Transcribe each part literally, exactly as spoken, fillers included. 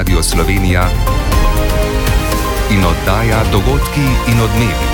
Radio Slovenija in oddaja Dogodki in odmevi.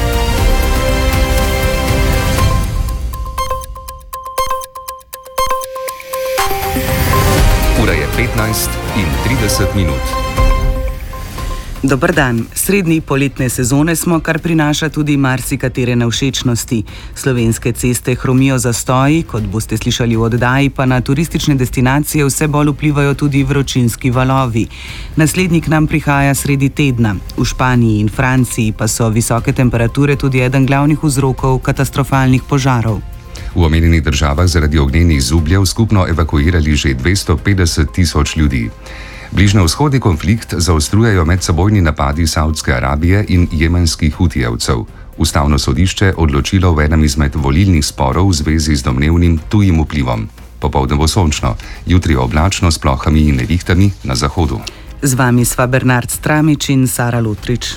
Ura je petnajst in trideset minut. Dober dan. Srednji poletne sezone smo, kar prinaša tudi marsikatere nevšečnosti. Slovenske ceste hromijo zastoji, kot boste slišali v oddaji, pa na turistične destinacije vse bolj vplivajo tudi vročinski valovi. Naslednji k nam prihaja sredi tedna. V Španiji in Franciji pa so visoke temperature tudi eden glavnih vzrokov katastrofalnih požarov. V omenjenih državah zaradi ognjenih zubljev skupno evakuirali že dvesto petdeset tisoč ljudi. Bližnjevzhodni konflikt zaostrujejo medsebojni napadi Saudske Arabije in jemenskih hutijevcev. Ustavno sodišče odločilo v enem izmed volilnih sporov v zvezi z domnevnim tujim vplivom. Popoldne bo sončno, jutri oblačno s plohami in nevihtami na zahodu. Z vami sva Bernard Stramič in Sara Lutrič.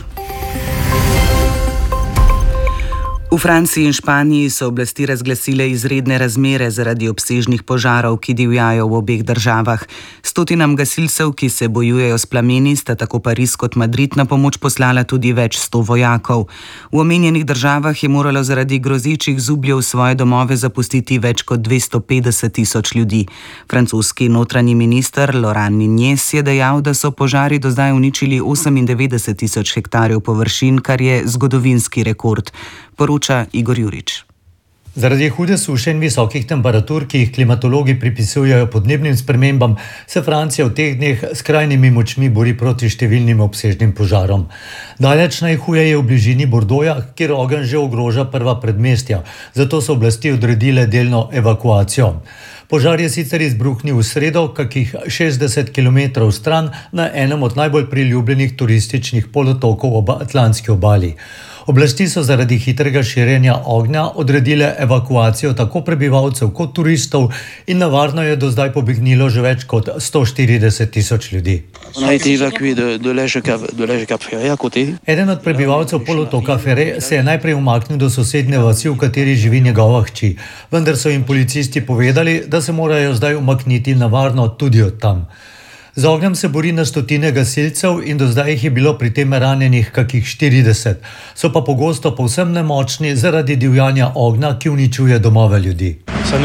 V Franciji in Španiji so oblasti razglasile izredne razmere zaradi obsežnih požarov, ki divjajo v obeh državah. Stotinam gasilcev, ki se bojujejo s plameni, sta tako Pariz kot Madrid na pomoč poslala tudi več sto vojakov. V omenjenih državah je moralo zaradi grozečih zubljev svoje domove zapustiti več kot dvesto petdeset tisoč ljudi. Francoski notranji minister Laurent Nunez je dejal, da so požari do zdaj uničili osemindevetdeset tisoč hektarjev površin, kar je zgodovinski rekord. Poroča Igor Jurič. Zaradi hude suše in visokih temperatur, ki jih klimatologi pripisujejo podnebnim spremembam, se Francija v teh dneh s krajnimi močmi bori proti številnim obsežnim požarom. Daleč najhuje je v bližini Bordoja, kjer ogenj že ogroža prva predmestja, zato so oblasti odredile delno evakuacijo. Požar je sicer izbruhnil v sredo, kakih šestdeset kilometrov stran, na enem od najbolj priljubljenih turističnih polotokov ob Atlantski obali. Oblasti so zaradi hitrega širjenja ognja odredile evakuacijo tako prebivalcev kot turistov in na varno je do zdaj pobegnilo že več kot sto štirideset tisoč ljudi. Eden od prebivalcev polotoka Fere se je najprej umaknil do sosednje vasi, v kateri živi njegova hči, vendar so jim policisti povedali, da se morajo zdaj umakniti na varno tudi od tam. Z ognjem se bori na stotine gasilcev in do zdaj jih je bilo pri tem ranjenih kakih štirideset. So pa pogosto povsem nemočni zaradi divjanja ognja, ki uničuje domove ljudi.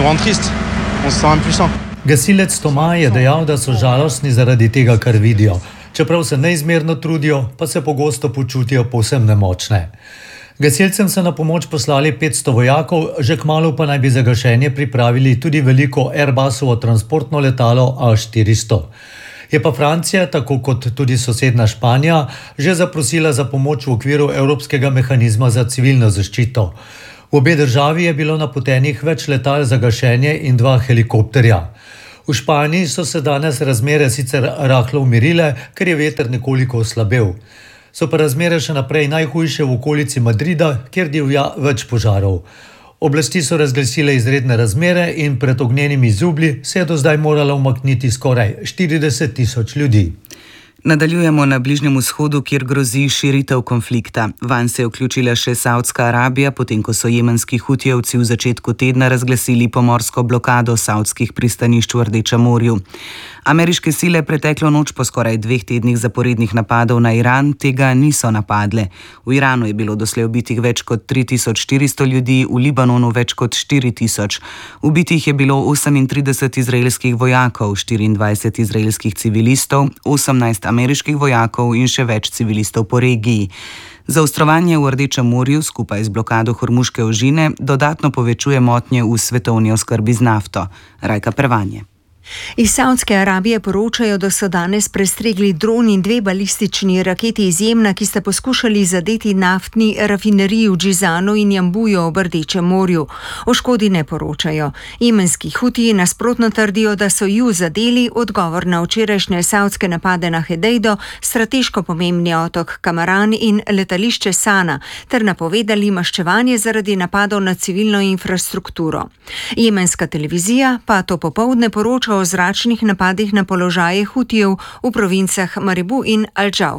Gasilec Toma je dejal, da so žalostni zaradi tega, kar vidijo. Čeprav se neizmerno trudijo, pa se pogosto počutijo povsem nemočne. Gasilcem so na pomoč poslali petsto vojakov, že kmalu pa naj bi za gašenje pripravili tudi veliko Airbusovo transportno letalo A štiristo. Je pa Francija, tako kot tudi sosedna Španija, že zaprosila za pomoč v okviru Evropskega mehanizma za civilno zaščito. V obe državi je bilo napotenih več letal za gašenje in dva helikopterja. V Španiji so se danes razmere sicer rahlo umirile, ker je veter nekoliko oslabel. So pa razmere še naprej najhujše v okolici Madrida, kjer divja več požarov. Oblasti so razglasile izredne razmere in pred ognjenimi zublji se je do zdaj moralo umakniti skoraj štirideset tisoč ljudi. Nadaljujemo na Bližnjem vzhodu, kjer grozi širitev konflikta. Vanj se je vključila še Saudska Arabija, potem ko so jemenski hutijevci v začetku tedna razglasili pomorsko blokado saudskih pristanišč v Rdečem morju. Ameriške sile preteklo noč po skoraj dveh tednih zaporednih napadov na Iran tega niso napadle. V Iranu je bilo doslej ubitih več kot tri tisoč štiristo ljudi, v Libanonu več kot štiri tisoč. Ubitih je bilo osemintrideset izraelskih vojakov, štiriindvajset izraelskih civilistov, osemnajst ameriških vojakov in še več civilistov po regiji. Zaostrovanje v Rdečem morju skupaj z blokado Hormuške ožine dodatno povečuje motnje v svetovni oskrbi z nafto. Rajka Pervanje. Iz Saudske Arabije poročajo, da so danes prestregli dron in dve balistični raketi iz Jemna, ki sta poskušali zadeti naftni rafineriji v Džizanu in Jambuju ob Rdečem morju. O škodi ne poročajo. Jemenski hutiji nasprotno trdijo, da so ju zadeli, odgovor na včerajšnje saudske napade na Hedejdo, strateško pomembni otok Kamaran in letališče Sana, ter napovedali maščevanje zaradi napadov na civilno infrastrukturo. Jemenska televizija pa to popoldne poroča o zračnih napadih na položaje hutijev v provincah Maribu in Al-Džaufu.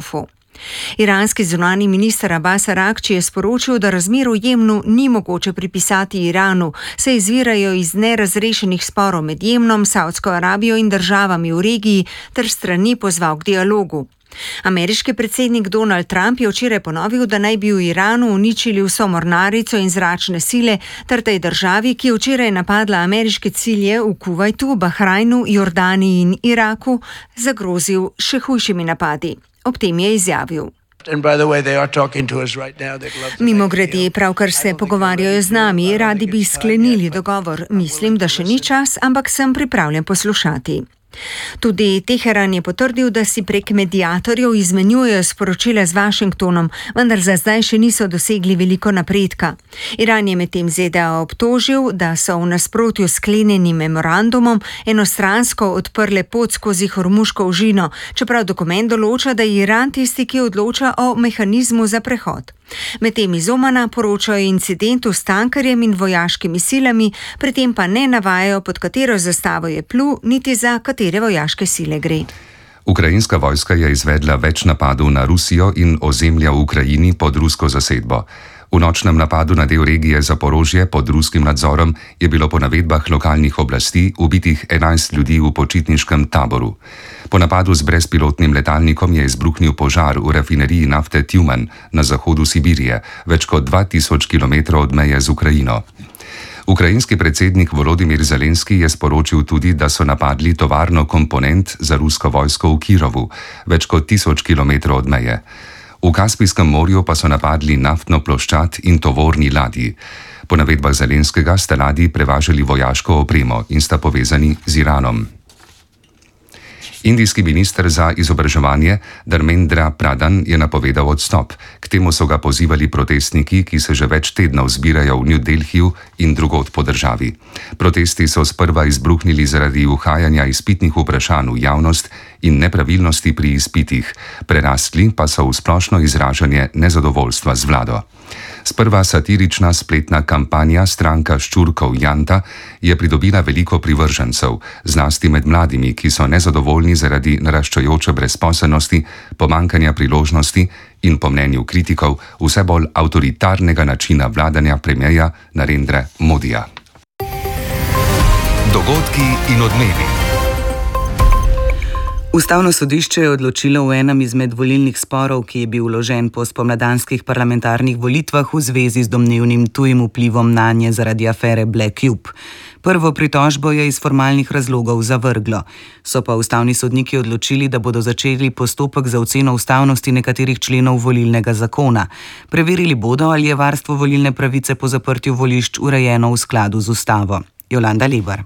Iranski zunanji minister Abbas Araghči je sporočil, da razmer v Jemnu ni mogoče pripisati Iranu, saj izvirajo iz nerazrešenih sporov med Jemnom, Savdsko Arabijo in državami v regiji ter strani pozval k dialogu. Ameriški predsednik Donald Trump je včeraj ponovil, da naj bi v Iranu uničili vso mornarico in zračne sile ter tej državi, ki je včeraj napadla ameriške cilje v Kuvajtu, Bahrajnu, Jordaniji in Iraku, zagrozil še hujšimi napadi. Ob tem je izjavil: Mimogrede, pravkar se pogovarjajo z nami, radi bi sklenili dogovor. Mislim, da še ni čas, ampak sem pripravljen poslušati. Tudi Teheran je potrdil, da si prek mediatorjev izmenjujejo sporočila z Washingtonom, vendar za zdaj še niso dosegli veliko napredka. Iran je medtem Z D A obtožil, da so v nasprotju s sklenjenim memorandumom enostransko odprle pot skozi Hormuško ožino, čeprav dokument določa, da je Iran tisti, ki odloča o mehanizmu za prehod. Medtem iz Omana poročajo o incidentu s tankerjem in vojaškimi silami, pri tem pa ne navajajo, pod katero zastavo je plul, niti za katere vojaške sile gre. Ukrajinska vojska je izvedla več napadov na Rusijo in ozemlja v Ukrajini pod rusko zasedbo. V nočnem napadu na del regije Zaporožje pod ruskim nadzorom je bilo po navedbah lokalnih oblasti ubitih enajst ljudi v počitniškem taboru. Po napadu z brezpilotnim letalnikom je izbruhnil požar v rafineriji nafte Tjumen na zahodu Sibirije, več kot dva tisoč kilometrov od meje z Ukrajino. Ukrajinski predsednik Volodimir Zelenski je sporočil tudi, da so napadli tovarno komponent za rusko vojsko v Kirovu, več kot tisoč kilometrov od meje. V Kaspijskem morju pa so napadli naftno ploščad in tovorni ladji. Po navedbah Zelenskega sta ladji prevažali vojaško opremo in sta povezani z Iranom. Indijski minister za izobraževanje Dharmendra Pradhan je napovedal odstop. K temu so ga pozivali protestniki, ki se že več tednov zbirajo v New Delhiju in drugod po državi. Protesti so sprva izbruhnili zaradi uhajanja izpitnih vprašanj v javnost in nepravilnosti pri izpitih, prerastli pa so v splošno izražanje nezadovoljstva z vlado. Sprva satirična spletna kampanja Stranka ščurkov Janta je pridobila veliko privržencev, zlasti med mladimi, ki so nezadovoljni zaradi naraščajoče brezposelnosti, pomanjkanja priložnosti in po mnenju kritikov vse bolj avtoritarnega načina vladanja premierja Narendre Modija. Dogodki in odmevi. Ustavno sodišče je odločilo v enem izmed volilnih sporov, ki je bil vložen po spomladanskih parlamentarnih volitvah v zvezi z domnevnim tujim vplivom nanje zaradi afere Black Cube. Prvo pritožbo je iz formalnih razlogov zavrglo. So pa ustavni sodniki odločili, da bodo začeli postopek za oceno ustavnosti nekaterih členov volilnega zakona. Preverili bodo, ali je varstvo volilne pravice po zaprtju volišč urejeno v skladu z ustavo. Jolanda Lebar.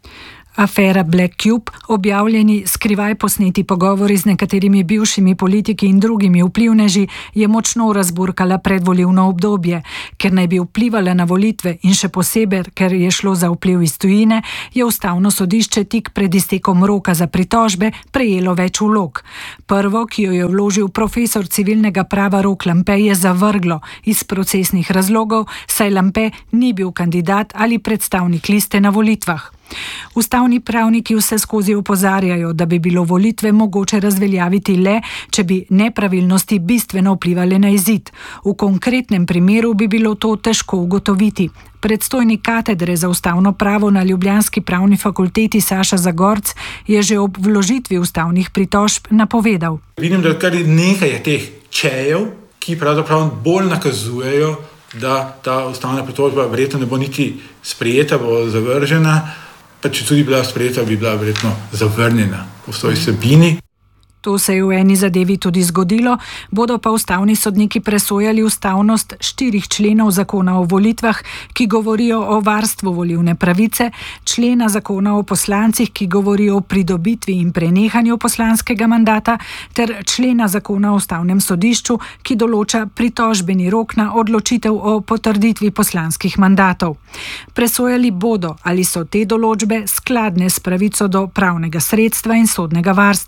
Afera Black Cube, objavljeni skrivaj posneti pogovori z nekaterimi bivšimi politiki in drugimi vplivneži, je močno razburkala predvolilno obdobje. Ker naj bi vplivala na volitve in še posebej, ker je šlo za vpliv iz tujine, je ustavno sodišče tik pred iztekom roka za pritožbe prejelo več vlog. Prvo, ki jo je vložil profesor civilnega prava Rok Lampe, je zavrglo iz procesnih razlogov, saj Lampe ni bil kandidat ali predstavnik liste na volitvah. Ustavni pravniki vse skozi opozarjajo, da bi bilo volitve mogoče razveljaviti le, če bi nepravilnosti bistveno vplivali na izid. V konkretnem primeru bi bilo to težko ugotoviti. Predstojnik katedre za ustavno pravo na ljubljanski pravni fakulteti Saša Zagorc je že ob vložitvi ustavnih pritožb napovedal. Vidim, da kar nekaj je teh čejev, ki pravzaprav bolj nakazujejo, da ta ustavna pritožba verjetno ne bo niti sprejeta, bo zavržena. Pa če tudi bila sprejeta, bi bila verjetno zavrnjena po svoji vsebini. To se je v eni zadevi tudi zgodilo, bodo pa ustavni sodniki presojali ustavnost štirih členov zakona o volitvah, ki govorijo o varstvu volilne pravice, člena zakona o poslancih, ki govorijo o pridobitvi in prenehanju poslanskega mandata, ter člena zakona o ustavnem sodišču, ki določa pritožbeni rok na odločitev o potrditvi poslanskih mandatov. Presojali bodo, ali so te določbe skladne s pravico do pravnega sredstva in sodnega varstva.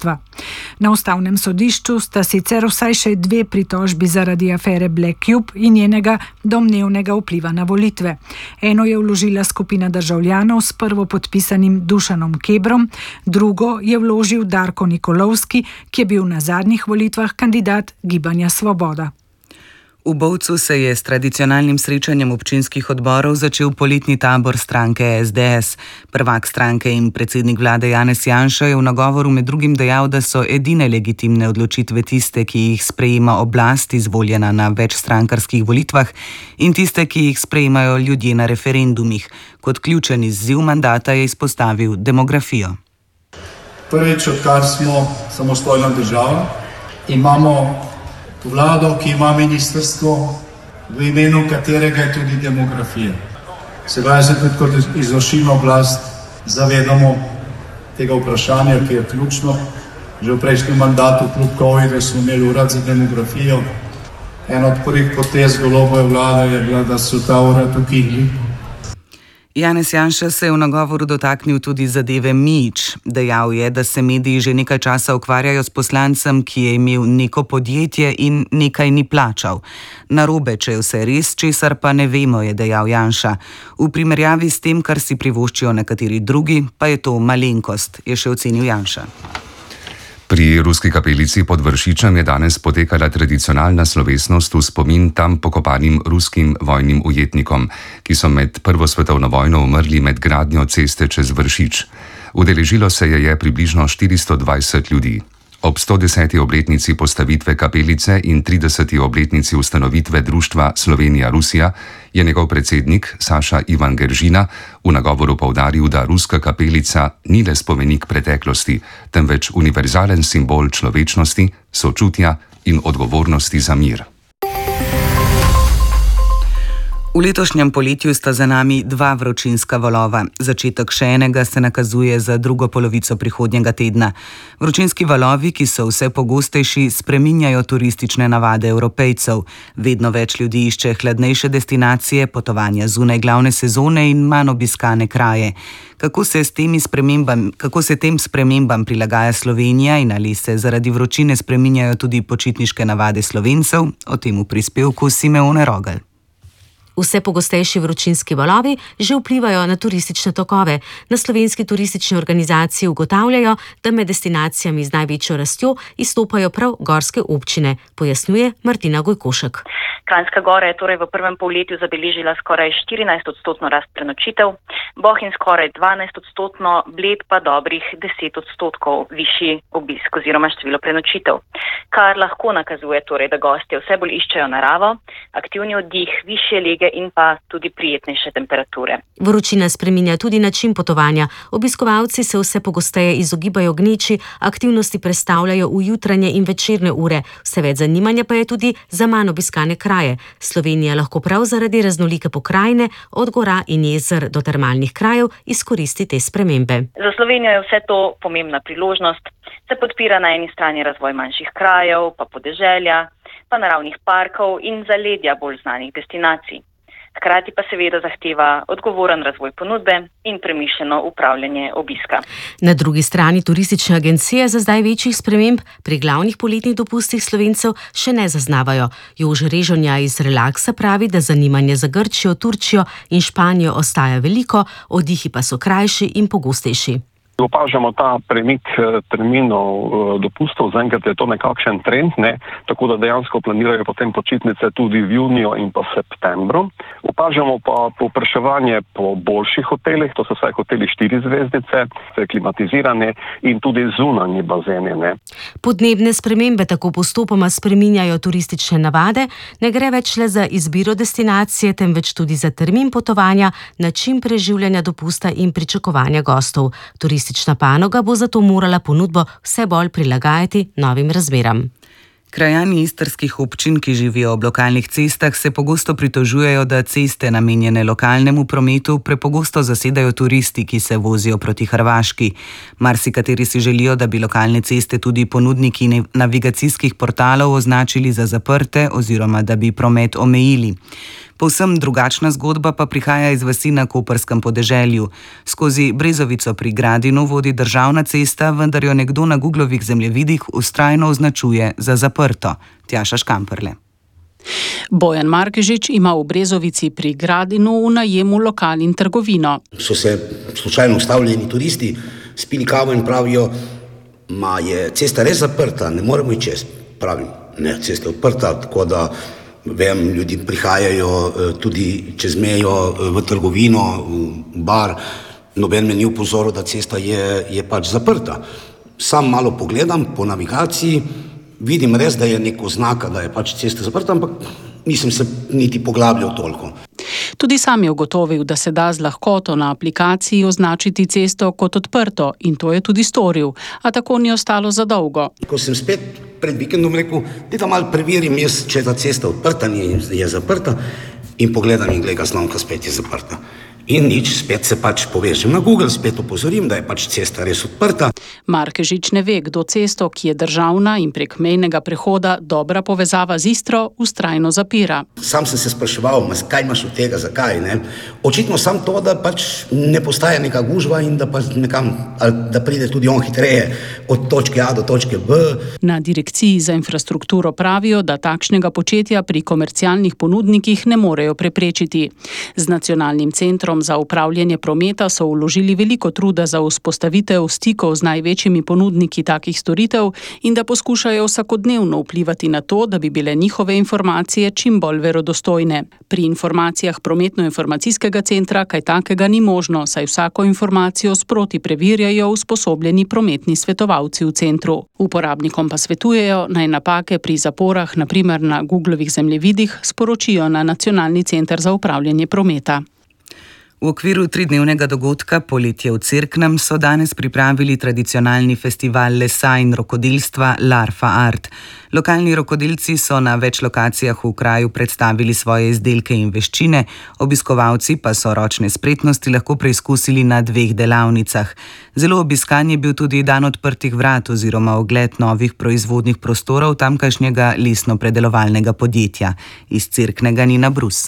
Na ustavnem sodišču sta sicer vsaj še dve pritožbi zaradi afere Black Cube in njenega domnevnega vpliva na volitve. Eno je vložila skupina državljanov s prvopodpisanim Dušanom Kebrom, drugo je vložil Darko Nikolovski, ki je bil na zadnjih volitvah kandidat Gibanja Svoboda. V Bovcu se je s tradicionalnim srečanjem občinskih odborov začel poletni tabor stranke S D S. Prvak stranke in predsednik vlade Janez Janša je v nagovoru med drugim dejal, da so edine legitimne odločitve tiste, ki jih sprejema oblast, izvoljena na večstrankarskih volitvah, in tiste, ki jih sprejemajo ljudje na referendumih. Kot ključen izziv mandata je izpostavil demografijo. Prvič, odkar smo samostojna država, imamo vlado, ki ima ministrstvo, v imenu katerega je tudi demografija. Se pravi, se tudi kot izvršilna oblast zavedamo tega vprašanja, ki je ključno. Že v prejšnjem mandatu kljub covidu smo imeli urad za demografijo. Ena od prvih potez Golobove vlade je bila, da so ta urad ukinili. Janez Janša se je v nagovoru dotaknil tudi zadeve Mič. Dejal je, da se mediji že nekaj časa ukvarjajo s poslancem, ki je imel neko podjetje in nekaj ni plačal. Narobe, če je vse res, česar pa ne vemo, je dejal Janša. V primerjavi s tem, kar si privoščijo nekateri drugi, pa je to malenkost, je še ocenil Janša. Pri ruski kapelici pod Vršičem je danes potekala tradicionalna slovesnost v spomin tam pokopanim ruskim vojnim ujetnikom, ki so med Prvo svetovno vojno umrli med gradnjo ceste čez Vršič. Udeležilo se je je približno štiristo dvajset ljudi. Ob sto deseti obletnici postavitve kapelice in trideseti obletnici ustanovitve društva Slovenija-Rusija je njegov predsednik Saša Ivan Geržina v nagovoru poudaril, da ruska kapelica ni le spomenik preteklosti, temveč univerzalen simbol človečnosti, sočutja in odgovornosti za mir. V letošnjem poletju sta za nami dva vročinska valova. Začetek še enega se nakazuje za drugo polovico prihodnjega tedna. Vročinski valovi, ki so vse pogostejši, spreminjajo turistične navade Evropejcev. Vedno več ljudi išče hladnejše destinacije, potovanja zunaj glavne sezone in manj obiskane kraje. Kako se, s temi spremembam, kako se tem spremembam prilagaja Slovenija in ali se zaradi vročine spreminjajo tudi počitniške navade Slovencev? O tem v prispevku Simeone Rogelj. Vse pogostejši vročinski valovi že vplivajo na turistične tokove. Na Slovenski turistični organizaciji ugotavljajo, da med destinacijami z največjo rastjo izstopajo prav gorske občine, pojasnjuje Martina Gojkošek. Kranjska Gora je torej v prvem polletju zabeležila skoraj štirinajst odstotno rast prenočitev, Bohinj skoraj dvanajst odstotno, Bled pa dobrih deset odstotkov višji obisk oziroma število prenočitev, kar lahko nakazuje torej, da gostje vse bolj iščejo naravo, aktivni oddih, višje lege in pa tudi prijetnejše temperature. Vročina spreminja tudi način potovanja. Obiskovalci se vse pogosteje izogibajo gneči, aktivnosti prestavljajo v jutranje in večerne ure, vse več zanimanja pa je tudi za manj obiskane kraje. Slovenija lahko prav zaradi raznolike pokrajine, od gora in jezer do termalnih krajev, izkoristi te spremembe. Za Slovenijo je vse to pomembna priložnost. Se podpira na eni strani razvoj manjših krajev, pa podeželja, pa naravnih parkov in zaledja bolj znanih destinacij. Hkrati pa seveda zahteva odgovoren razvoj ponudbe in premišljeno upravljanje obiska. Na drugi strani turistične agencije za zdaj večjih sprememb pri glavnih poletnih dopustih Slovencev še ne zaznavajo. Jože Režonja iz Relaksa pravi, da zanimanje za Grčijo, Turčijo in Španijo ostaja veliko, oddihi pa so krajši in pogostejši. Opažamo ta premik terminov dopustov, zaenkrat je to nekakšen trend, ne? Tako da dejansko planirajo potem počitnice tudi v juniju in pa septembru. Opažamo pa povpraševanje po boljših hotelih, to so vsaj hoteli štiri zvezdice, klimatizirane in tudi zunanji bazeni. Ne? Podnebne spremembe tako postopoma spreminjajo turistične navade, ne gre več le za izbiro destinacije, temveč tudi za termin potovanja, način preživljanja dopusta in pričakovanja gostov. Turistična panoga bo zato morala ponudbo vse bolj prilagajati novim razmeram. Krajani istrskih občin, ki živijo ob lokalnih cestah, se pogosto pritožujejo, da ceste namenjene lokalnemu prometu prepogosto zasedajo turisti, ki se vozijo proti Hrvaški. Marsikateri si želijo, da bi lokalne ceste tudi ponudniki navigacijskih portalov označili za zaprte oziroma da bi promet omejili. Povsem drugačna zgodba pa prihaja iz vasi na Koperskem podeželju. Skozi Brezovico pri Gradinu vodi državna cesta, vendar jo nekdo na Googlovih zemljevidih vztrajno označuje za zaprto. Tjaša Škamperle. Bojan Markežič ima v Brezovici pri Gradinu v najemu lokal in trgovino. So se slučajno ustavljeni turisti, spili kavo in pravijo, ma je cesta res zaprta, ne moremo iti čez. Pravim, ne, cesta je odprta, tako da vem, ljudi prihajajo tudi čez mejo v trgovino, v bar, noben me ni upozoril, da cesta je, je pač zaprta. Sam malo pogledam po navigaciji, vidim res, da je neko znaka, da je pač cesta zaprta, ampak nisem se niti poglabljal toliko. Tudi sam je ugotovil, da se da z lahkoto na aplikaciji označiti cesto kot odprto in to je tudi storil, a tako ni ostalo za dolgo. Ko sem spet pred vikendom rekel, da malo preverim jaz, če je ta cesta odprta, ni, je zaprta in pogledam in gleda znamka, spet je zaprta. In nič, spet se pač povežem na Google, spet opozorim, da je pač cesta res odprta. Markežič ne ve, kdo cesto, ki je državna in prek mejnega prehoda dobra povezava z Istro, vztrajno zapira. Sam sem se spraševal, kaj imaš od tega, zakaj, ne? Očitno sam to, da pač ne postaja neka gužva in da, pač nekam, da pride tudi on hitreje od točke A do točke B. Na direkciji za infrastrukturo pravijo, da takšnega početja pri komercialnih ponudnikih ne morejo preprečiti. Z nacionalnim centrom za upravljanje prometa so vložili veliko truda za vzpostavitev stikov z največjimi ponudniki takih storitev in da poskušajo vsakodnevno vplivati na to, da bi bile njihove informacije čim bolj verodostojne. Pri informacijah prometno-informacijskega centra kaj takega ni možno, saj vsako informacijo sproti preverjajo usposobljeni prometni svetovalci v centru. Uporabnikom pa svetujejo, naj napake pri zaporah, na primer na Googlovih zemljevidih, sporočijo na Nacionalni center za upravljanje prometa. V okviru tridnevnega dogodka Poletje v Cerknem so danes pripravili tradicionalni festival lesa in rokodelstva Larfa Art. Lokalni rokodelci so na več lokacijah v kraju predstavili svoje izdelke in veščine, obiskovalci pa so ročne spretnosti lahko preizkusili na dveh delavnicah. Zelo obiskan je bil tudi dan odprtih vrat oziroma ogled novih proizvodnih prostorov tamkajšnjega lesno-predelovalnega podjetja. Iz Cerknega Nina Brus.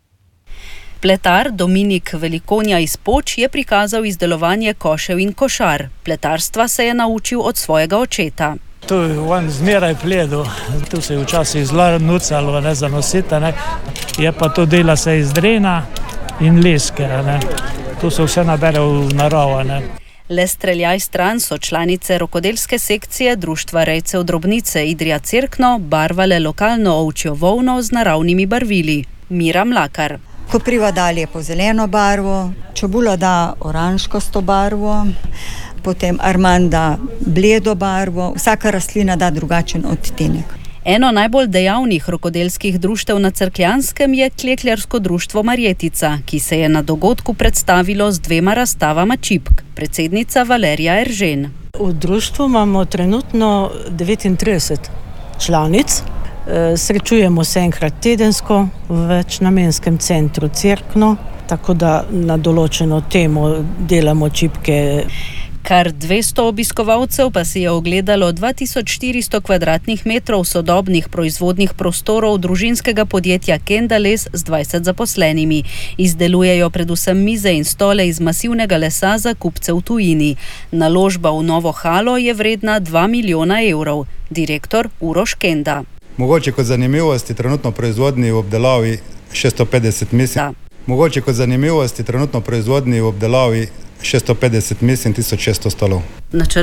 Pletar Dominik Velikonja iz Poč je prikazal izdelovanje košev in košar. Pletarstva se je naučil od svojega očeta. Tu je on zmeraj pledel, tu se je včasih zelo nucalo, ne, za nositi, ne. Je pa to dela se iz drena in leske, ne. Tu se vse nabere v naravo, ne. Le streljaj stran so članice rokodelske sekcije Društva rejcev drobnice Idrija Cerkno barvale lokalno ovčjo volno z naravnimi barvili. Mira Mlakar. Kopriva da lepo zeleno barvo, čebula da oranžkasto barvo, potem arman da bledo barvo, vsaka rastlina da drugačen odtenek. Eno najbolj dejavnih rokodelskih društev na Cerkljanskem je Klekljarsko društvo Marjetica, ki se je na dogodku predstavilo z dvema razstavama čipk. Predsednica Valerija Eržen. V društvu imamo trenutno devetintrideset članic. Srečujemo se enkrat tedensko v večnamenskem centru Cerkno, tako da na določeno temo delamo čipke. Kar dvesto obiskovalcev pa si je ogledalo dva tisoč štiristo kvadratnih metrov sodobnih proizvodnih prostorov družinskega podjetja Kendales z dvajset zaposlenimi. Izdelujejo predvsem mize in stole iz masivnega lesa za kupce v tujini. Naložba v novo halo je vredna dva milijona evrov. Direktor Uroš Kenda. Mogoče kot zanimivosti trenutno proizvodni v obdelavi šeststo petdeset mislim. Mogoče kot zanimivosti trenutno proizvodni v obdelavi šeststo petdeset mislim tisoč šeststo stolov. Načrt